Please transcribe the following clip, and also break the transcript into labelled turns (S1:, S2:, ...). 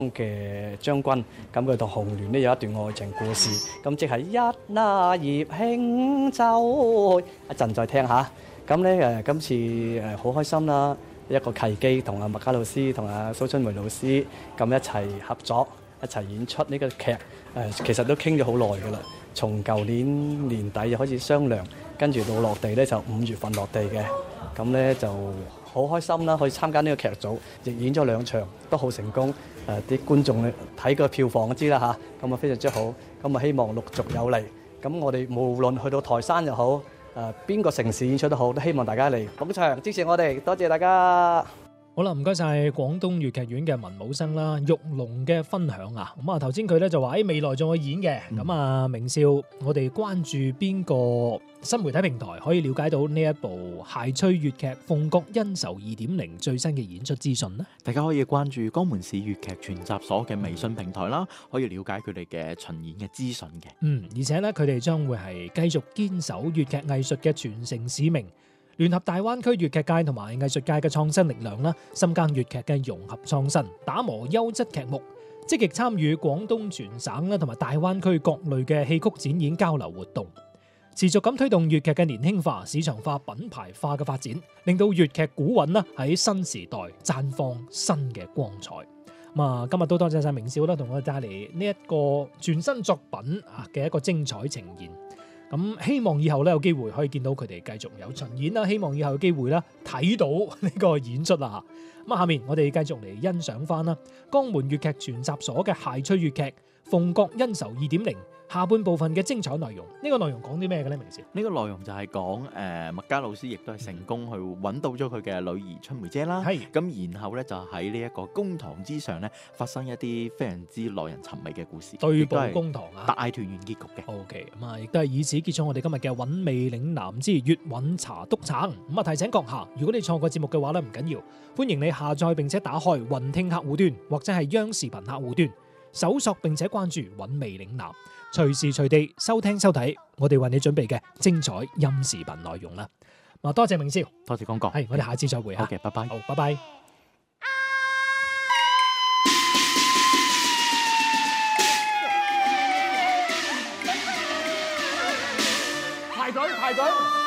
S1: 嘅將軍，咁佢同紅鸞呢有一段愛情故事，咁即係一那葉輕舟，一陣再聽下。咁咧今次好開心啦，一個契機同阿麥嘉老師同阿蘇春梅老師咁一齊合作，一齊演出呢個劇。其實都傾咗好耐㗎啦，從舊年年底就開始商量，跟住到落地咧就5月份落地嘅，咁咧就好開心啦，可以參加呢個劇組，亦演咗2場，都好成功。啲觀眾咧睇個票房都知啦嚇，咁啊非常之好，咁啊希望陸續有嚟。咁我哋無論去到台山又好，邊個城市演出都好，都希望大家嚟捧場支持我哋，多謝大家。
S2: 好啦，唔該晒廣東粵劇院嘅文武生啦，玉龍嘅分享啊。咁啊，頭先佢咧就話喺未來仲會演嘅。咁啊，明少，我哋關注邊個新媒體平台可以了解到呢一部諧趣粵劇《鳳閣恩仇2.0》最新嘅演出資訊呢？
S3: 大家可以關注江門市粵劇全集所嘅微信平台啦，可以了解佢哋嘅巡演嘅資訊嘅。
S2: 而且咧，佢哋將會係繼續堅守粵劇藝術嘅傳承使命。聯合大灣區粵劇界同埋藝術界嘅創新力量啦，深耕粵劇嘅融合創新，打磨優質劇目，積極參與廣東全省啦同埋大灣區各類嘅戲曲展演交流活動，持續咁推動粵劇嘅年輕化、市場化、品牌化嘅發展，令到粵劇古韻啦喺新時代綻放新嘅光彩。今日都多謝晒明少啦，同我哋帶嚟呢一個全新作品嘅一個精彩呈現。咁希望以後咧有機會可以見到佢哋繼續有巡演啦，希望以後有機會咧睇到呢個演出啦。咁下面我哋繼續嚟欣賞翻啦江門粵劇全集所嘅諧趣粵劇《鳳閣恩仇2.0》下半部分嘅精彩內容。呢個內容講啲咩嘅咧？明少，
S3: 呢個內容就係講麥嘉老師亦都係成功去揾到咗佢嘅女兒春梅姐啦。咁然後咧就喺呢一個公堂之上咧發生一啲非常之耐人尋味嘅故事，
S2: 對簿公堂
S3: 大團圓結局嘅。
S2: OK， 亦都係以此結束我哋今日嘅韻味嶺南之粵韻茶篤橙。提醒閣下，如果你錯過節目嘅話咧，唔緊要，歡迎你下載並且打開雲聽客戶端或者係央視頻客戶端，搜索並且關注韻味嶺南，隨時隨地收聽收睇我哋為你準備嘅精彩音視頻內容啦。多謝明少，
S3: 多謝光哥，
S2: 我哋下次再會嚇。
S3: 好嘅，拜拜。
S2: 好，拜拜。
S4: 排隊，排隊。